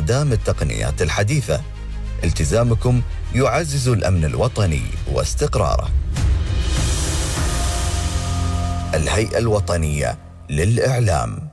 باستخدام التقنيات الحديثة. التزامكم يعزز الأمن الوطني واستقراره. الهيئة الوطنية للإعلام.